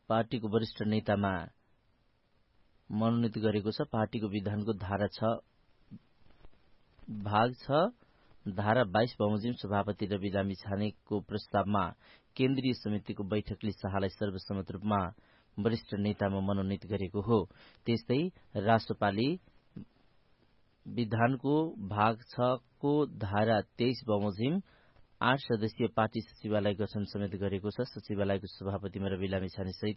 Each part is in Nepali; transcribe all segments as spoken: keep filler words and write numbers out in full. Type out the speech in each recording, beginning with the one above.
पार्टीको वरिष्ठ नेतामा मनोनित गरेको छ। पार्टीको विधानको धारा छ भाग छ धारा बाइस बमोजिम सभापति रवि लामिछानेको प्रस्तावमा केन्द्रीय समितिको बैठकले शाहलाई सर्वसम्मत रूपमा वरिष्ठ नेतामा मनोनित गरेको हो। त्यस्तै राष्ट्रपालले विधानको भाग छ को धारा तेइस बमोजिम आठ सदस्यीय पार्टी सचिवालय गठन समेत गरेको छ। सचिवालयको सभापतिमा रवि लामिछाने सहित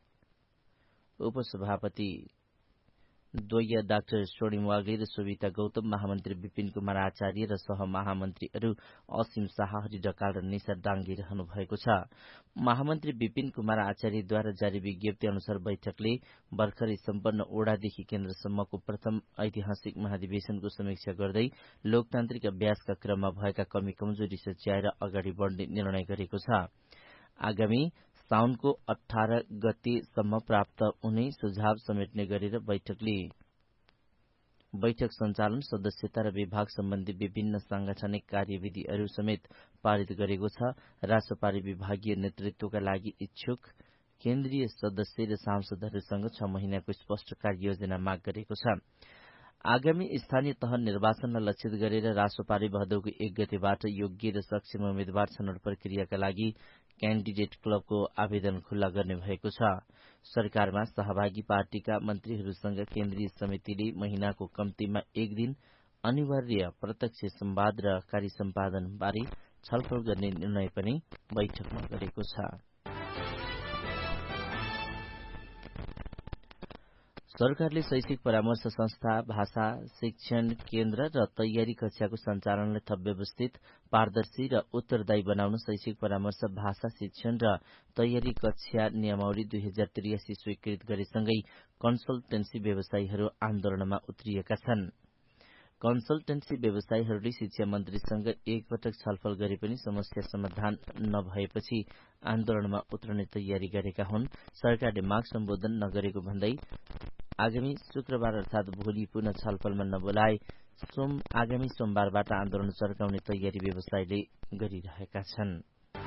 उपसभापति द्वय डाक्टर स्वर्णिम वाग्ले र सोभिता गौतम, महामन्त्री विपिन कुमार आचार्य र सहमहामन्त्रीहरू असीम शाह, हरि ढकाल र निशा डाङ्गे रहनु भएको छ। महामन्त्री विपिन कुमार आचार्यद्वारा जारी विज्ञप्ति अनुसार बैठकले भर्खरै सम्पन्न ओडादेखि केन्द्रसम्मको प्रथम ऐतिहासिक महाधिवेशनको समीक्षा गर्दै लोकतान्त्रिक अभ्यासका क्रममा भएका कमी कमजोरी सच्याएर अगाडि बढ्ने निर्णय गरेको छ। आगामी साउनको अठार गतेसम्म प्राप्त हुने सुझाव समेट्ने गरेर बैठकले बैठक सञ्चालन, सदस्यता र विभाग सम्बन्धी विभिन्न सांगठनिक कार्यविधिहरू समेत पारित गरेको छ। राष्ट्रपाल विभागीय नेतृत्वका लागि इच्छुक केन्द्रीय सदस्य र सांसदहरूसँग छ महिनाको स्पष्ट कार्ययोजना माग गरेको छ। आगामी स्थानीय तह निर्वाचनलाई लक्षित गरेर राष्ट्रपाल भदौको एक गतेबाट योग्य र सक्षम उम्मेद्वार छनौट प्रक्रियाका लागि क्यान्डिडेट क्लबको आवेदन खुल्ला गर्ने भएको छ। सरकारमा सहभागी पार्टीका मन्त्रीहरूसँग केन्द्रीय समितिले महिनाको कम्तीमा एक दिन अनिवार्य प्रत्यक्ष संवाद र कार्य सम्पादन बारे छलफल गर्ने निर्णय पनि बैठकमा गरेको छ। सरकारले शैक्षिक परामर्श संस्था, भाषा शिक्षण केन्द्र र तयारी कक्षाको सञ्चालनलाई थप व्यवस्थित, पारदर्शी र उत्तरदायी बनाउन शैक्षिक परामर्श, भाषा शिक्षण र तयारी कक्षा नियमावली दुई हजार त्रियासी स्वीकृत गरेसँगै कन्सल्टेन्सी व्यवसायीहरू आन्दोलनमा उत्रिएका छन्। कन्सल्टेन्सी व्यवसायीहरूले शिक्षा मन्त्रीसँग एकपटक छलफल गरे पनि समस्या समाधान नभएपछि आन्दोलनमा उत्रने तयारी गरेका हुन्। सरकारले माग सम्बोधन नगरेको भन्दै आगामी शुक्रबार अर्थात भोलि पुनः छलफलमा नबोलाए सोम आगामी सोमबारबाट आन्दोलन चर्काउने तयारी व्यवसायीले गरिरहेका छन्।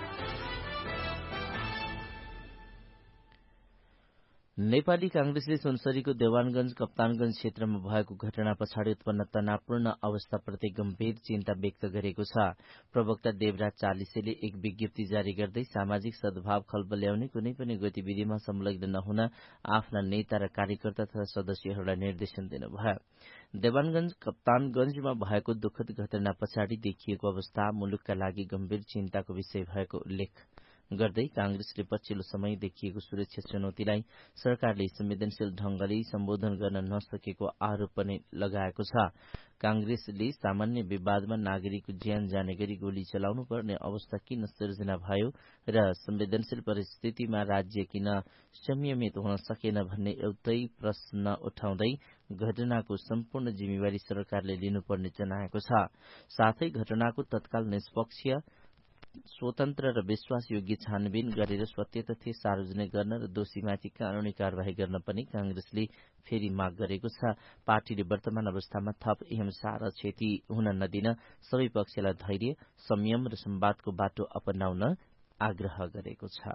नेपाली कांग्रेसले सुनसरीको देवानगंज कप्तानगंज क्षेत्रमा भएको घटना पछाडि उत्पन्न तनावपूर्ण अवस्थाप्रति गम्भीर चिन्ता व्यक्त गरेको छ। प्रवक्ता देवराज चालिसेले एक विज्ञप्ति जारी गर्दै सामाजिक सद्भाव खलबल्याउने कुनै पनि गतिविधिमा संलग्न नहुन आफ्ना नेता र कार्यकर्ता तथा सदस्यहरूलाई निर्देशन दिनुभयो। देवानगंज कप्तानगंजमा भएको दुःखद घटना पछाडि देखिएको अवस्था मुलुकका लागि गम्भीर चिन्ताको विषय भएको उल्लेख गर्दै कांग्रेसले पछिल्लो समय देखिएको सुरक्षा चुनौतीलाई सरकारले संवेदनशील ढंगले सम्बोधन गर्न नसकेको आरोप पनि लगाएको छ। कांग्रेसले सामान्य विवादमा नागरिकको ज्यान जाने गरी गोली चलाउनु पर्ने अवस्था किन सिर्जना भयो र संवेदनशील परिस्थितिमा राज्य किन संयमित हुन सकेन भन्ने एउटै प्रश्न उठाउँदै घटनाको सम्पूर्ण जिम्मेवारी सरकारले लिनुपर्ने जनाएको छ। साथै घटनाको तत्काल निष्पक्ष स्वतन्त्र र विश्वासयोग्य छानबिन गरेर सत्य तथ्य सार्वजनिक गर्न र दोषीमाथि कानूनी कार्यवाही गर्न पनि कांग्रेसले फेरि माग गरेको छ। पार्टीले वर्तमान अवस्थामा थप हिंसा र क्षति हुन नदिन सबै पक्षलाई धैर्य, संयम र संवादको बाटो अपनाउन आग्रह गरेको छ।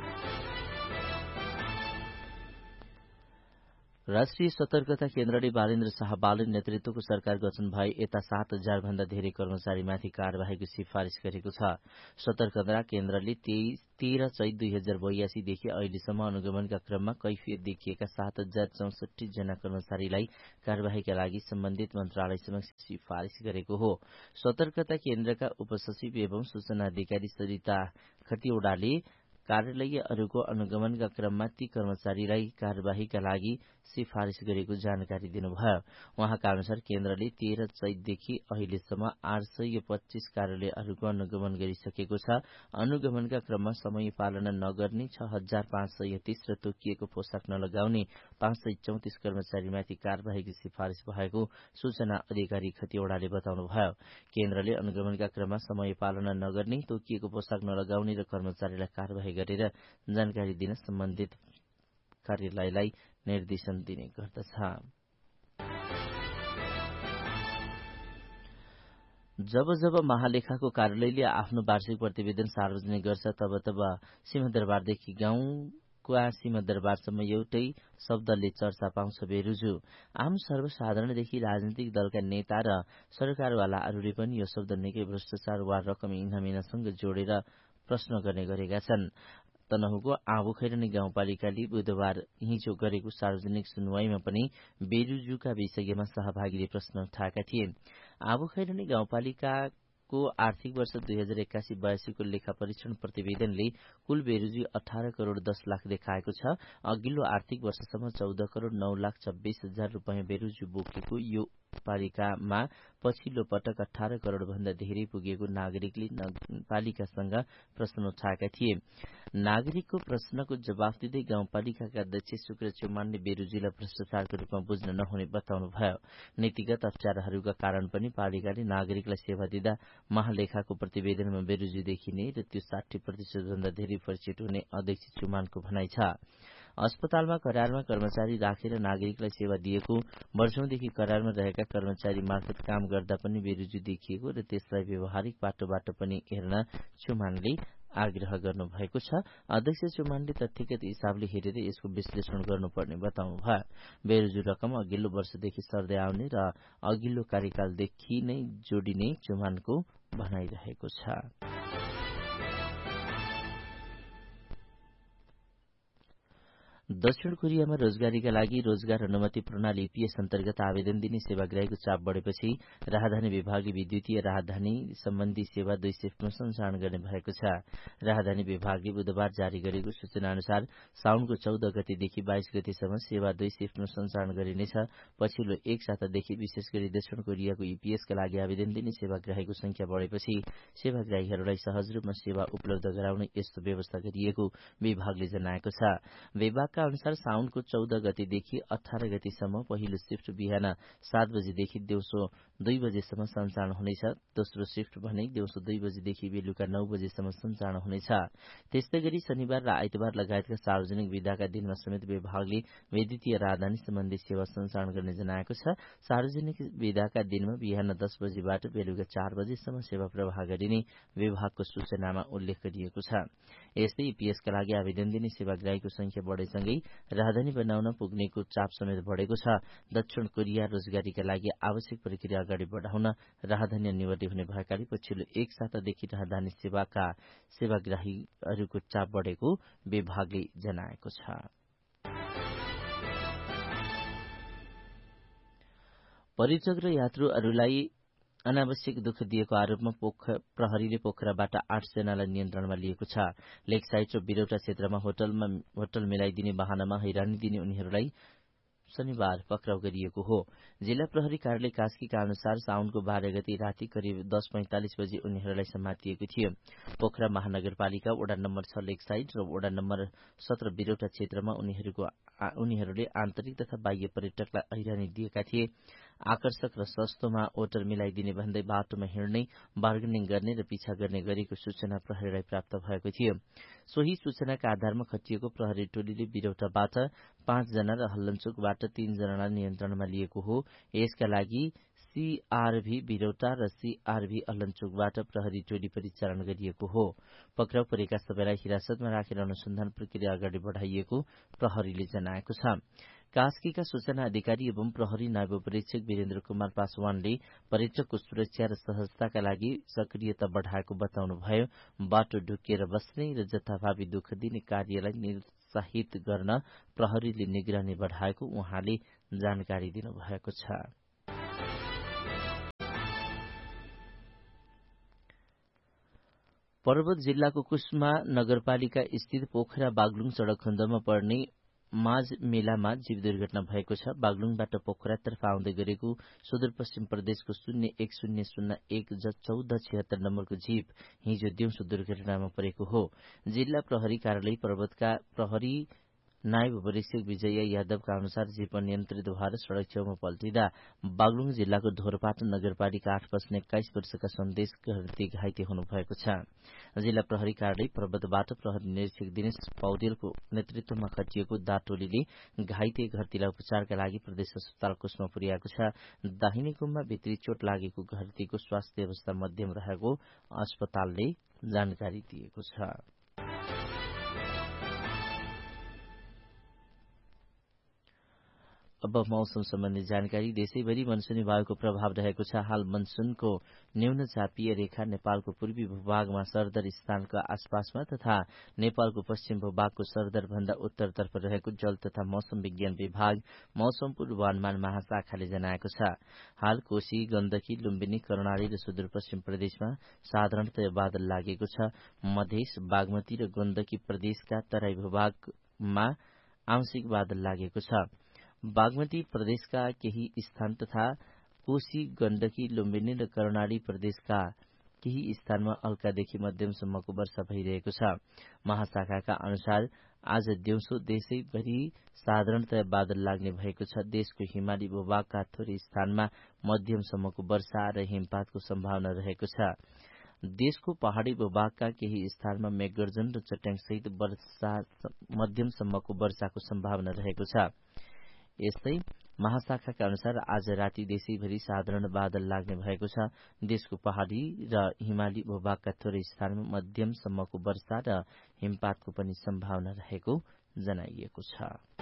राष्ट्रिय सतर्कता केन्द्रले बालेन्द्र शाह बालन नेतृत्वको सरकार गठन भए यता सात हजार भन्दा धेरै कर्मचारीमाथि कार्यवाहीको सिफारिश गरेको छ। सतर्कता केन्द्रले तेह्र चैत दुई हजार बयासीदेखि अहिलेसम्म अनुगमनका क्रममा कैफियत देखिएका सात हजार चौसठी जना कर्मचारीलाई कार्यवाहीका लागि सम्बन्धित मन्त्रालय समक्ष सिफारिश गरेको हो। सतर्कता केन्द्रका उपसचिव एवं सूचना अधिकारी सरिता खतिवड़ाले कार्यालयहरूको अनुगमनका क्रममा ती कर्मचारीलाई कार्यवाहीका लागि सिफारिश गरेको जानकारी दिनुभयो। उहाँका अनुसार केन्द्रले तेह्र चैतदेखि अहिलेसम्म आठ सय पच्चीस कार्यालयहरूको अनुगमन गरिसकेको छ। अनुगमनका क्रममा समय पालना नगर्ने छ हजार पाँच सय तीस र तोकिएको पोसाक नलगाउने पाँच सय चौतिस कर्मचारीमाथि कार्यवाहीको सिफारिश भएको सूचना अधिकारी खतिवड़ाले बताउनुभयो। केन्द्रले अनुगमनका क्रममा समय पालना नगर्ने, तोकिएको पोसाक नलगाउने र कर्मचारीलाई कार्यवाही गरेर जानकारी दिन सम्बन्धित कार्यालयलाई निर्देशन दिने गर्दछ। जब जब महालेखाको कार्यालयले आफ्नो वार्षिक प्रतिवेदन सार्वजनिक गर्छ तब तब सिंहदरबारदेखि गाउँ फुकुवा सिंहदरबारसम्म एउटै शब्दले चर्चा पाउँछ बेरुजु। आम सर्वसाधारणदेखि राजनीतिक दलका नेता र सरकारवालाहरूले पनि यो शब्द निकै भ्रष्टाचार वा रकम इनामिनासँग जोडेर प्रश्न गर्ने गरेका छन्। तनहुको आँबुखैरनी गाउँपालिकाले बुधबार हिजो गरेको सार्वजनिक सुनवाईमा पनि बेरुजुका विषयमा सहभागीले प्रश्न उठाएका थिए। आँबुखैरनी गाउँपालिका को आर्थिक वर्ष दुई हजार एक्कासी बयासीको लेखा परीक्षण प्रतिवेदनले कुल बेरुजी अठार करोड़ दस लाख देखाएको छ। अघिल्लो आर्थिक वर्षसम्म चौध करोड़ नौ लाख छब्बीस हजार रूपियाँ बेरुजी बोकेको यो पालिकामा पछिल्लो पटक अठार करोड़ भन्दा धेरै पुगेको नागरिकले पालिकासँग प्रश्न उठाएका थिए। नागरिकको प्रश्नको जवाफ दिँदै गाउँपालिकाका अध्यक्ष शुक्र चौमानले बेरुजीलाई भ्रष्टाचारको रूपमा बुझ्न नहुने बताउनुभयो। नीतिगत अप्ठ्याराहरूका कारण पनि पालिकाले नागरिकलाई सेवा दिँदा महालेखाको प्रतिवेदनमा बेरुजी देखिने र त्यो साठी प्रतिशत भन्दा धेरै परिचित हुने अध्यक्ष चुमानको भनाइ छ। अस्पतालमा करारमा कर्मचारी राखेर नागरिकलाई सेवा दिएको, वर्षौंदेखि करारमा रहेका कर्मचारी मार्फत काम गर्दा पनि बेरुजी देखिएको र त्यसलाई व्यवहारिक बाटोबाट पनि हेर्न चुमानले आग्रह गर्नुभएको छ। अध्यक्ष चुमानले तथ्यगत हिसाबले हेरेर यसको विश्लेषण गर्नुपर्ने बताउनुभयो। बेरुजु रकम अघिल्लो वर्षदेखि सर्दै आउने र अघिल्लो कार्यकालदेखि नै जोडिने चुमानको भनाइरहेको छ। दक्षिण कोरियामा रोजगारीका लागि रोजगार अनुमति प्रणाली ईपीएस अन्तर्गत आवेदन दिने सेवाग्राहीको चाप बढ़ेपछि राहदानी विभागले विद्युतीय राहदानी सम्बन्धी सेवा दुई शिफ्टमा सञ्चालन गर्ने भएको छ। राहदानी विभागले बुधबार जारी गरेको सूचना अनुसार साउनको चौध गतेदेखि बाइस गतेसम्म सेवा दुई शिफ्टमा सञ्चालन गरिनेछ। पछिल्लो एक सातादेखि विशेष गरी दक्षिण कोरियाको ईपीएसका लागि आवेदन दिने सेवाग्राहीको संख्या बढ़ेपछि सेवाग्राहीहरूलाई सहज रूपमा सेवा उपलब्ध गराउन यस्तो व्यवस्था गरिएको विभागले जनाएको छ। विभाग अनुसार साउनको चौध गतेदेखि अठार गतेसम्म पहिलो शिफ्ट बिहान सात बजेदेखि दिउँसो दुई बजेसम्म सञ्चालन हुनेछ। दोस्रो शिफ्ट भने दिउँसो दुई बजेदेखि बेलुका नौ बजेसम्म सञ्चालन हुनेछ। त्यस्तै गरी शनिबार र आइतबार लगायतका सार्वजनिक विदाका दिनमा समेत विभागले विद्युतीय राहदानी सम्बन्धी सेवा सञ्चालन गर्ने जनाएको छ। सार्वजनिक विदाका दिनमा बिहान दस बजेबाट बेलुका चार बजेसम्म सेवा प्रवाह गरिने विभागको सूचनामा उल्लेख गरिएको छ। यस्तै ईपीएसका लागि आवेदन दिने सेवाग्राहीको संख्या बढेसँगै राहदानी बनाउन पुग्नेको चाप समेत बढ़ेको छ। दक्षिण कोरिया रोजगारीका लागि आवश्यक प्रक्रिया अगाडि बढ़ाउन राहदानी अनिवार्य हुने भएकाले पछिल्लो एक सातादेखि राहदानी सेवाका सेवाग्राहीहरूको चाप बढ़ेको विभागले जनाएको छ। पर्यटक र यात्रुहरूलाई अनावश्यक दुःख दिएको आरोपमा प्रहरीले पोखराबाट आठ जनालाई नियन्त्रणमा लिएको छ। लेक साइट र बिरौटा क्षेत्रमा होटलमा होटल मिलाइदिने बहानामा हैरानी दिने उनीहरूलाई शनिबार पक्राउ गरिएको हो। जिल्ला प्रहरी कार्यालय कास्कीका अनुसार साउनको बाह्र गते राति करिब दस पैंतालिस बजे उनीहरूलाई समातिएको थियो। पोखरा महानगरपालिका वडा नम्बर छ लेक साइट र वडा नम्बर सत्र बिरौटा क्षेत्रमा उनीहरूको उनीहरूले आन्तरिक तथा बाह्य पर्यटकलाई हैरानी दिएका थिए। आकर्षक र सस्तोमा होटल मिलाइदिने भन्दै बाटोमा हिँड्ने, बार्गेनिङ गर्ने र पिछा गर्ने गरेको सूचना प्रहरीलाई प्राप्त भएको थियो। सोही सूचनाका आधारमा खटिएको प्रहरी टोलीले बिरौटाबाट पाँच जना र हल्लनचोकबाट तीन जनालाई नियन्त्रणमा लिएको हो। यसका लागि सीआरभी बिरौटा र सीआरभी हल्लनचोकबाट प्रहरी टोली परिचालन गरिएको हो। पक्राउ परेका सबैलाई हिरासतमा राखेर अनुसन्धान प्रक्रिया अगाडि बढ़ाइएको प्रहरीले जनाएको छ। कास्कीका सूचना अधिकारी एवं प्रहरी नायब परीक्षक वीरेन्द्र कुमार पासवानले पर्यटकको सुरक्षा र सहजताका लागि सक्रियता बढ़ाएको बताउनुभयो। बाटो ढुकेर बस्ने र जथाभावी दुःख दिने कार्यलाई निरुत्साहित गर्न प्रहरीले निगरानी बढ़ाएको उहाँले जानकारी दिनुभएको छ। पर्वत जिल्लाको कुस्मा नगरपालिका स्थित पोखरा बागलुङ सड़क खण्डमा पर्ने माझ मेलामा जीव दुर्घटना भएको छ। बागलुङबाट पोखरातर्फ आउँदै गरेको सुदूरपश्चिम प्रदेशको शून्य एक शून्य शून्य एक चौध छिहत्तर नम्बरको जीप हिजो दिउँसो दुर्घटनामा परेको हो। जिल्ला प्रहरी कार्यालय पर्वतका प्रहरी नायब परीक्षक विजय यादवका अनुसार जीप अनियन्त्रित भएर सड़क छेउमा पल्टिँदा बागलुङ जिल्लाको ढोरपाटन नगरपालिका आठ बस्ने एक्काइस वर्षका सन्देश घरती घाइते हुनुभएको छ। जिल्ला प्रहरी कार्यालय पर्वतबाट प्रहरी निरीक्षक दिनेश पौडेलको नेतृत्वमा खटिएको दा टोलीले घाइते घरतीलाई उपचारका लागि प्रदेश अस्पताल कुस्मा पुर्याएको छ। दाहिने गुम्मा भित्री चोट लागेको घरतीको स्वास्थ्य अवस्था मध्यम रहेको अस्पतालले जानकारी दिएको छ। अब मौसम सम्बन्धी जानकारी। देशैभरि मनसुनी वायुको प्रभाव रहेको छ। हाल मनसुनको न्यून चापीय रेखा नेपालको पूर्वी भूभागमा सरदर स्थानको आसपासमा तथा नेपालको पश्चिम भूभागको सरदर भन्दा उत्तरतर्फ रहेको जल तथा मौसम विज्ञान विभाग मौसम पूर्वानुमान महाशाखाले जनाएको छ। हाल कोशी, गण्डकी, लुम्बिनी, कर्णाली र सुदूरपश्चिम प्रदेशमा साधारणतया बादल लागेको छ। मधेस, बागमती र गण्डकी प्रदेशका तराई भूभागमा आंशिक बादल लागेको छ। बागमती प्रदेशका केही स्थान तथा कोशी, गण्डकी, लुम्बिनी र कर्णाली प्रदेशका केही स्थानमा हल्कादेखि मध्यमसम्मको वर्षा भइरहेको छ। महाशाखाका अनुसार आज दिउँसो देशैभरि साधारणतया बादल लाग्ने भएको छ। देशको हिमाली भूभागका थोरै स्थानमा मध्यमसम्मको वर्षा र हिमपातको सम्भावना रहेको छ। देशको पहाड़ी भूभागका केही स्थानमा मेघगर्जन र चट्याङसहित वर्षा मध्यमसम्मको वर्षाको सम्भावना रहेको छ। यस्तै महाशाखाका अनुसार आज राति देशैभरि साधारण बादल लाग्ने भएको छ। देशको पहाड़ी र हिमाली भूभागका थोरै स्थानमा मध्यमसम्मको वर्षा र हिमपातको पनि सम्भावना रहेको जनाइएको छ।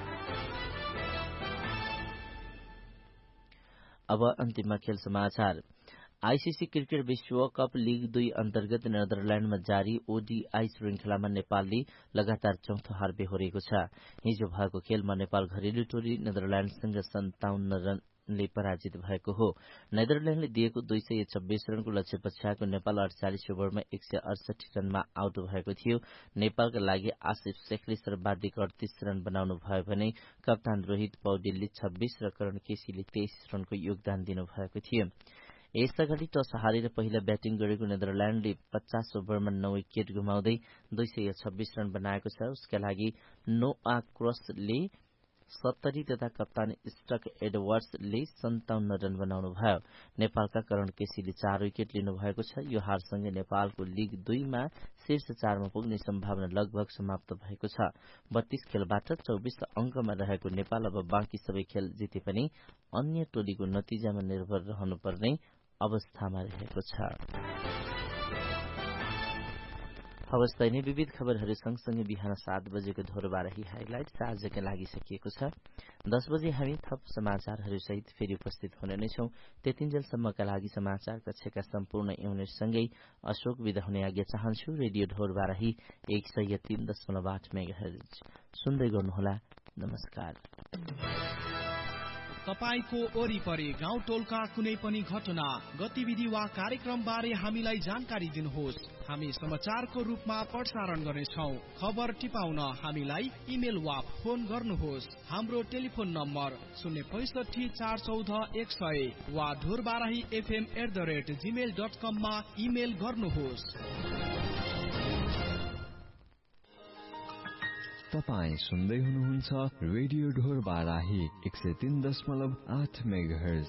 अब अन्तिममा खेल समाचार। आईसीसी क्रिकेट विश्वकप लीग दुई अन्तर्गत नेदरल्याण्डमा जारी ओडीआई श्रृंखलामा नेपालले लगातार चौथो हार बेहोरेको छ। हिजो भएको खेलमा नेपाल घरेलु टोली नेदरल्याण्डसँग सन्ताउन्न रनले पराजित भएको हो। नेदरल्याण्डले दिएको दुई सय छब्बीस रनको लक्ष्य पछ्याएको नेपाल अडचालिस ओभरमा एक सय अडसठी रनमा आउट भएको थियो। नेपालका लागि आसिफ शेखले सर्वाधिक अडतीस रन बनाउनु भयो भने कप्तान रोहित पौडेलले छब्बीस र करण केसीले तेइस रनको योगदान दिनुभएको थियो। यसअघि टस हारेर पहिला ब्याटिङ गरेको नेदरल्याण्डले पचास ओभरमा नौ विकेट गुमाउँदै दुई सय छब्बीस रन बनाएको छ। उसका लागि नोआ क्रसले सत्तरी तथा कप्तान स्टक एडवर्ड्सले सन्ताउन्न रन बनाउनु भयो। नेपालका करण केसीले चार विकेट लिनुभएको छ। यो हारसँगै नेपालको लीग दुईमा शीर्ष चारमा पुग्ने सम्भावना लगभग समाप्त भएको छ। बत्तीस खेलबाट चौबिस अंकमा रहेको नेपाल अब बाँकी सबै खेल जिते पनि अन्य टोलीको नतिजामा निर्भर रहनुपर्ने अवस्थामा रहेको छ। हवस् त नै विविध खबरहरू सँगसँगै बिहान सात बजेको धोरबाराही हाइलाइट आजका लागि सकिएको छ। दस बजे हामी थप समाचारहरू सहित फेरि उपस्थित हुने नै छौं। त्यतिन्जेलसम्मका लागि समाचार कक्षका सम्पूर्ण युनिटसँगै अशोक विदा हुने आज्ञा चाहन्छु। रेडियो ढोरबाराही एक सय तीन दशमलव आठ मेगाहर्ज सुन्दै गर्नुहोला। नमस्कार। तपाईको वरिपरि गाउँ टोलका कुनै पनि घटना, गतिविधि वा कार्यक्रम बारे हामीलाई जानकारी दिनुहोस्। हामी समाचारको रूपमा प्रसारण गर्नेछौं। खबर टिपाउन हामीलाई इमेल वा फोन गर्नुहोस्। हाम्रो टेलिफोन नम्बर शून्य पैसठी चार चौध एक सय वा Dhorbarahi FM at the rate Gmail dot कम मा इमेल गर्नुहोस्। तपाईं सुन्दै हुनुहुन्छ रेडियो ढोरबाराही एक सय तीन दशमलव आठ मेगाहर्ज।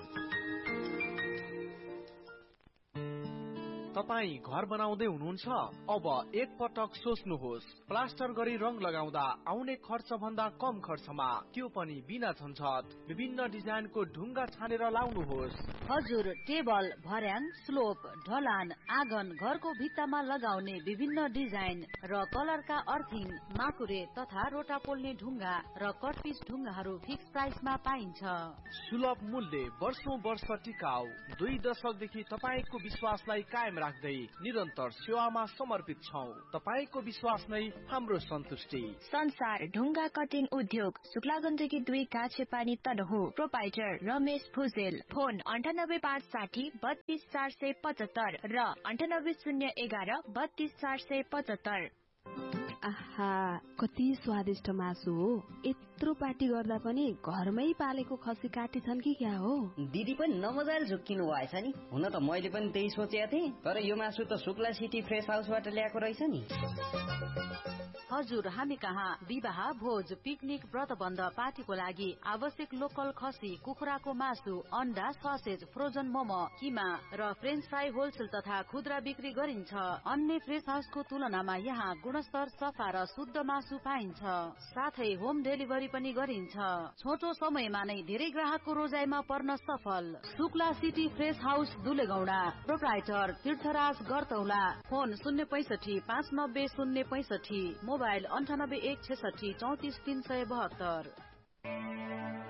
तपाई घर बनाउँदै हुनुहुन्छ? अब एक पटक सोच्नुहोस्। प्लास्टर गरी रंग लगाउँदा आउने खर्च भन्दा कम खर्चमा, त्यो पनि बिना झन्झट, विभिन्न डिजाइनको ढुङ्गा छानेर लाउनुहोस्। हजुर, टेबल, भर्याङ, स्लोप, ढलान, आँगन, घरको भित्तामा लगाउने विभिन्न डिजाइन र कलरका अर्थिङ, माकुरे तथा रोटा पोल्ने ढुङ्गा र कटपिस ढुङ्गाहरू फिक्स प्राइसमा पाइन्छ। सुलभ मूल्य, वर्षौं वर्ष टिकाउ, दुई दशकदेखि तपाईको विश्वासलाई कायम राख्दै निरन्तर सेवामा समर्पित छौं। तपाईको विश्वास नै हाम्रो सन्तुष्टि। संसार ढुङ्गा कटिङ उद्योग, शुक्लागण्डकी दुई काछे पानी तनहु। प्रोपाइटर रमेश भुजेल। फोन अन्ठानब्बे पाँच साठी बत्तीस चार सय पचहत्तर र अन्ठानब्बे शून्य एघार बत्तीस चार सय पचहत्तर। आहा, कति स्वादिष्ट मासु हो। यत्रो पार्टी गर्दा पनि घरमै पालेको खसी काटी छन् कि क्या हो? दिदी पनि नमजाले झुक्किनु भएछ नि। हुन त मैले पनि त्यही सोचेको थिएँ, तर यो मासु त शुक्ला सिटी फ्रेश हाउसबाट ल्याएको रहेछ नि। हजुर, हामी कहाँ विवाह, भोज, पिकनिक, व्रतबन्ध, पार्टीको लागि आवश्यक लोकल खसी, कुखुराको मासु, अन्डा, ससेज, फ्रोजन मोमो, किमा र फ्रेन्च फ्राई होलसेल तथा खुद्रा बिक्री गरिन्छ। अन्य फ्रेश हाउसको तुलनामा यहाँ गुणस्तर, सफा र शुद्ध मासु पाइन्छ। साथै होम डेलिभरी पनि गरिन्छ। छोटो समयमा नै धेरै ग्राहकको रोजाइमा पर्न सफल। Shukla city fresh house, दुलेगौडा। Proprietor तीर्थराज गर्तौला। फोन शून्य पैसठी पाँच नब्बे शून्य पैसठी। मोबाइल अन्ठानब्बे एक छेसठी चौतिस तीन सय बहत्तर।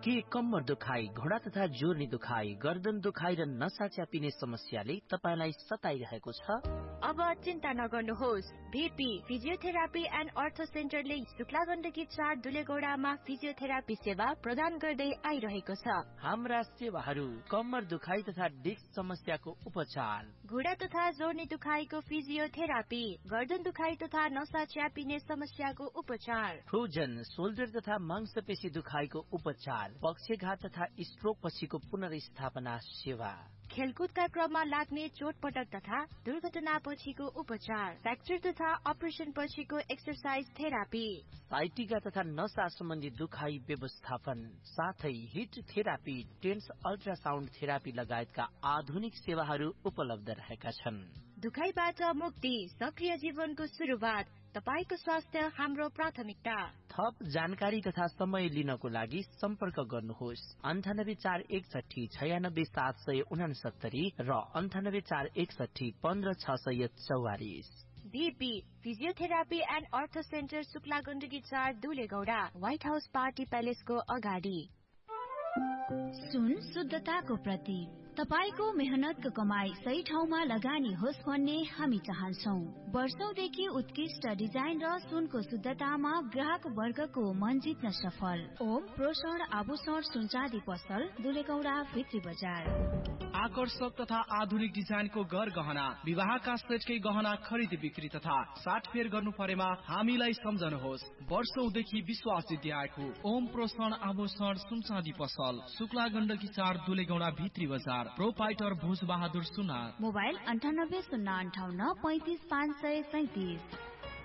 के कम्मर दुखाइ, घोडा तथा जोर्नी दुखाइ, गर्दन दुखाइ र नसा च्यापिने समस्याले तपाईलाई सताइरहेको छ? अब चिन्ता नगर्नुहोस्। भीपी फिजियोथेरापी एन्ड अर्थो सेन्टरले शुक्ला गण्डकी चार दुलेगौडामा फिजियोथेरापी सेवा प्रदान गर्दै आइरहेको छ। हाम्रा सेवाहरू कम्मर दुखाइ तथा डिस्क समस्याको उपचार, घुँडा तथा जोर्नी दुखाइको फिजियोथेरापी, गर्दन दुखाइ तथा नसा च्यापिने समस्याको उपचार, फ्रोजन सोल्डर तथा मांसपेशी दुखाइको उपचार, पक्षघात तथा स्ट्रोक पछिको पुनर्स्थापना सेवा, खेलकुदका क्रममा लाग्ने चोटपटक तथा दुर्घटना पछिको उपचार, फ्र्याक्चर तथा अपरेसन पछिको एक्सरसाइज थेरापी, साइटिका तथा नसा सम्बन्धी दुखाइ व्यवस्थापन, साथै hit therapy, tense ultrasound therapy लगायतका आधुनिक सेवाहरू उपलब्ध रहेका छन्। दुखाइबाट मुक्ति, सक्रिय जीवनको सुरुवात, तपाईको स्वास्थ्य हाम्रो प्राथमिकता। थप जानकारी तथा समय लिनको लागि सम्पर्क गर्नुहोस् अन्ठानब्बे चार एकसठी छयानब्बे सात सय उनासत्तरी र अन्ठानब्बे चार एकसठी पन्ध्र छ सय चौवालिस। भीपी फिजियोथेरापी एन्ड अर्थो सेन्टर शुक्ला गण्डकी चार दुलेगौडा, व्हाइट हाउस पार्टी प्यालेसको अगाडि। सुन शुद्धताको प्रतीक, तपाईको मेहनतको कमाई सही ठाउँमा लगानी होस् भन्ने हामी चाहन्छौँ। वर्षौंदेखि उत्कृष्ट डिजाइन र सुनको शुद्धतामा ग्राहक वर्गको मन जित्न सफल ओम प्रोषण आभूषण सुनचाँदी पसल, दुलेगौडा भित्री बजार। आकर्षक तथा आधुनिक डिजाइनको गर गहना, विवाहका सेटकै गहना खरिद बिक्री तथा साटफेर गर्नु परेमा हामीलाई सम्झनुहोस्। वर्षौंदेखि विश्वास जित्दै आएको ओम प्रोषण आभूषण सुनचाँदी पसल, शुक्ला गण्डकी चार दुलेगौडा भित्री बजार, प्रोपाइटर भोज बहादुर सुनार। मोबाइल अन्ठानब्बे शून्य अन्ठाउन्न पैंतिस पाँच सय सैतिस।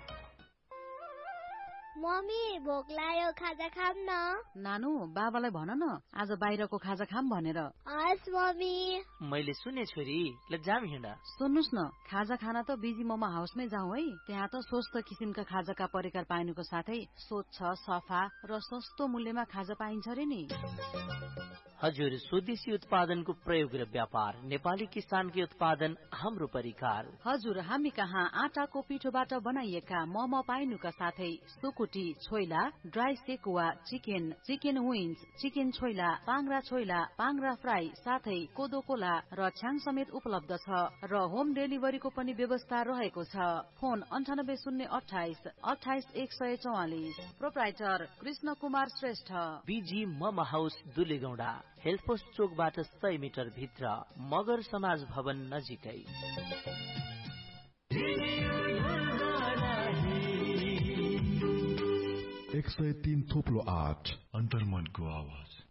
मम्मी भोक लाग्यो, खाजा खाम न। नानु बाबालाई भन न आज बाहिरको खाजा खाम भनेर। हस् मम्मी। मैले सुने छोरी, ल जाम हिँड। सुन्नुस् न, खाजा खाना त बिजी मोमो हाउसमै जाउँ है। त्यहाँ त स्वस्थ किसिमका खाजाका परिकार पाइनुको साथै स्वच्छ, सफा र सस्तो मूल्यमा खाजा पाइन्छ रे नि। हजुर, स्वदेशी उत्पादनको प्रयोग र व्यापार, नेपाली किसानकै उत्पादन हाम्रो परिकार। हजुर, हामी कहाँ आटाको पिठोबाट बनाइएका मोमो पाइनुका साथै सुकुटी, choila, dry sekuwa, chicken, chicken wings, chicken choila, पाङ्रा choila, पाङ्रा fry, साथै कोदो कोला र छ्याङ समेत उपलब्ध छ र होम डेलिभरीको पनि व्यवस्था रहेको छ। फोन अन्ठानब्बे शून्य अठाइस अठाइस एक सय चौवालिस। Proprietor Krishna Kumar Shrestha, busy momo house दुलेगौडा, health post चोकबाट सय मिटर भित्र, मगर समाज भवन नजिकै। एक सय तीन थोप्लो आठ अन्तर्मनको आवाज।